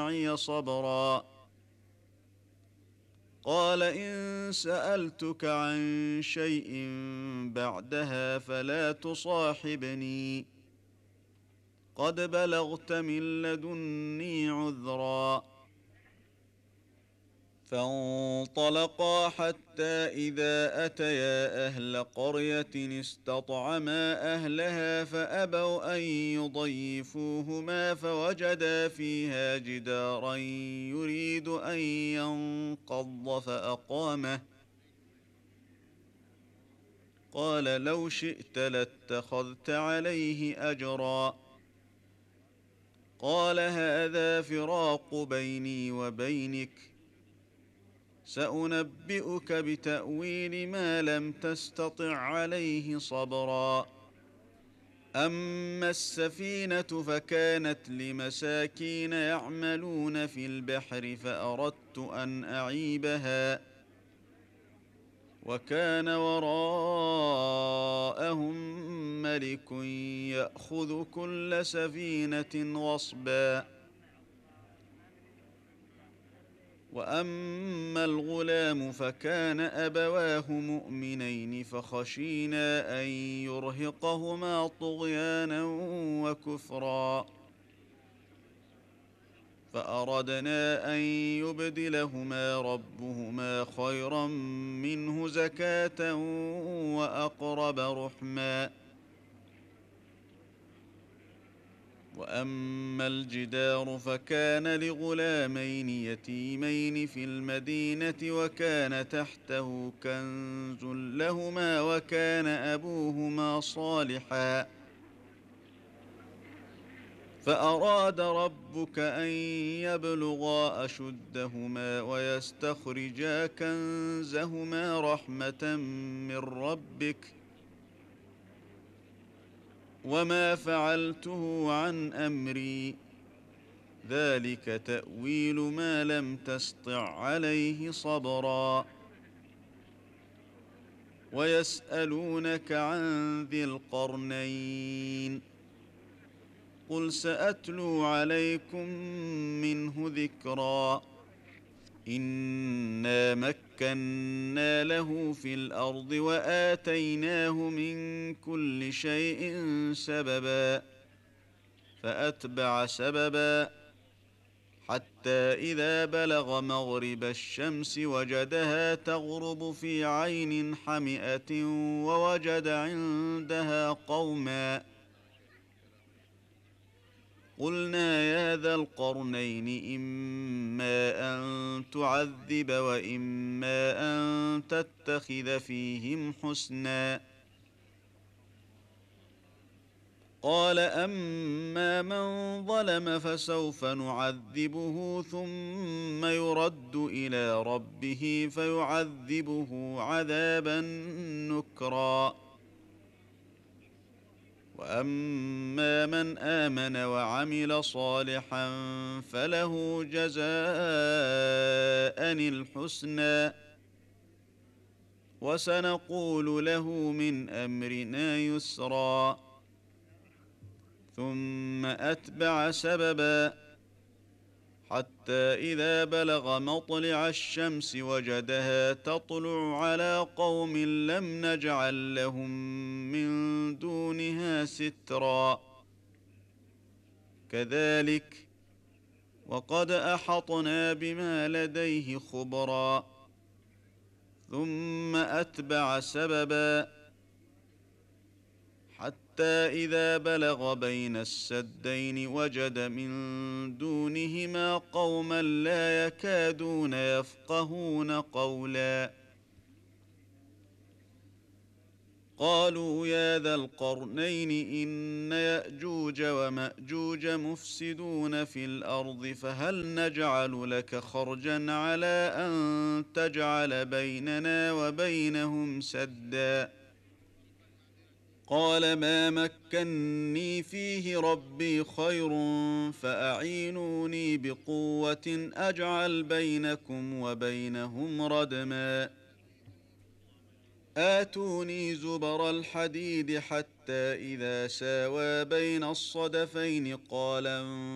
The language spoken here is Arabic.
معي صبرا. قال إن سألتك عن شيء بعدها فلا تصاحبني، قد بلغت من لدني عذرا. فانطلقا حتى إذا أتيا أهل قرية استطعما أهلها فأبوا أن يضيفوهما فوجدا فيها جدارا يريد أن ينقض فأقامه. قال لو شئت لاتخذت عليه أجرا. قال هذا فراق بيني وبينك، سأنبئك بتأويل ما لم تستطع عليه صبرا. أما السفينة فكانت لمساكين يعملون في البحر فأردت أن أعيبها، وكان وراءهم ملك يأخذ كل سفينة غصبا. وأما الغلام فكان أبواه مؤمنين فخشينا أن يرهقهما طغيانا وكفرا، فأردنا أن يبدلهما ربهما خيرا منه زكاة وأقرب رحما. وأما الجدار فكان لغلامين يتيمين في المدينة وكان تحته كنز لهما وكان أبوهما صالحا، فأراد ربك أن يبلغا أشدهما ويستخرجا كنزهما رحمة من ربك، وما فعلته عن أمري، ذلك تأويل ما لم تسطع عليه صبرا. ويسألونك عن ذي القرنين، قل سأتلو عليكم منه ذكرا. إنا مكنا له في الأرض وآتيناه من كل شيء سببا، فأتبع سببا حتى إذا بلغ مغرب الشمس وجدها تغرب في عين حمئة ووجد عندها قوما. قلنا يا ذا القرنين إما أن تعذب وإما أن تتخذ فيهم حسنا. قال أما من ظلم فسوف نعذبه ثم يرد إلى ربه فيعذبه عذابا نكرا. وأما من آمن وعمل صالحا فله جزاء الحسنى، وسنقول له من أمرنا يسرا. ثم أتبع سببا حتى إذا بلغ مطلع الشمس وجدها تطلع على قوم لم نجعل لهم من دونها سترا. كذلك وقد أحطنا بما لديه خبرا. ثم أتبع سببا حتى إذا بلغ بين السدين وجد من دونهما قوما لا يكادون يفقهون قولا. قالوا يا ذا القرنين إن يأجوج ومأجوج مفسدون في الأرض فهل نجعل لك خرجا على أن تجعل بيننا وبينهم سدا. قال ما مكني فيه ربي خير فأعينوني بقوة أجعل بينكم وبينهم ردما. آتوني زبر الحديد حتى إذا ساوى بين الصدفين قال